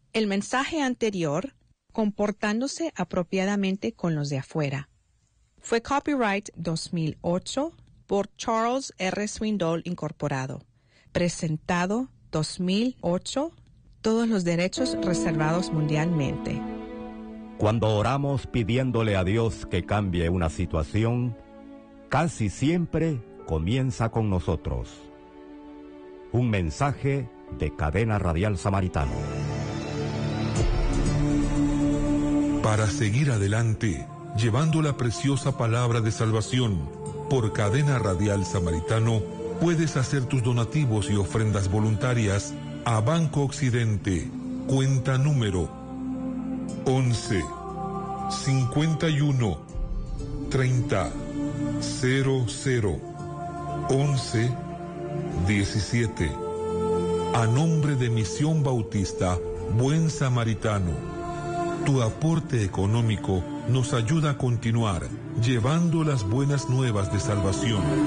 El mensaje anterior, comportándose apropiadamente con los de afuera, fue copyright 2008 por Charles R. Swindoll Incorporado. Presentado 2008, todos los derechos reservados mundialmente. Cuando oramos pidiéndole a Dios que cambie una situación, casi siempre comienza con nosotros. Un mensaje de Cadena Radial Samaritano. Para seguir adelante, llevando la preciosa palabra de salvación, por Cadena Radial Samaritano, puedes hacer tus donativos y ofrendas voluntarias a Banco Occidente, cuenta número 11 51 30 00 11 17. A nombre de Misión Bautista Buen Samaritano, tu aporte económico nos ayuda a continuar llevando las buenas nuevas de salvación.